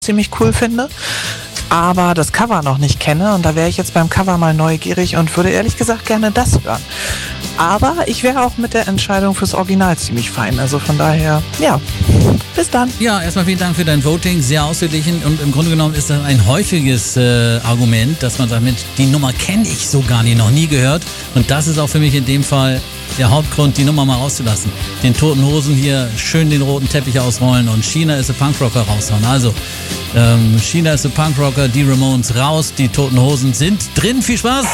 ziemlich cool finde, aber das Cover noch nicht kenne und da wäre ich jetzt beim Cover mal neugierig und würde ehrlich gesagt gerne das hören. Aber ich wäre auch mit der Entscheidung fürs Original ziemlich fein, also von daher, ja, bis dann. Ja, erstmal vielen Dank für dein Voting, sehr ausgeglichen und im Grunde genommen ist das ein häufiges Argument, dass man sagt, Mensch, die Nummer kenne ich so gar nicht, noch nie gehört und das ist auch für mich in dem Fall der Hauptgrund, die Nummer mal rauszulassen. Den Toten Hosen hier schön den roten Teppich ausrollen und China is a Punkrocker raushauen. Also, China is a Punkrocker, die Ramones raus, die Toten Hosen sind drin. Viel Spaß!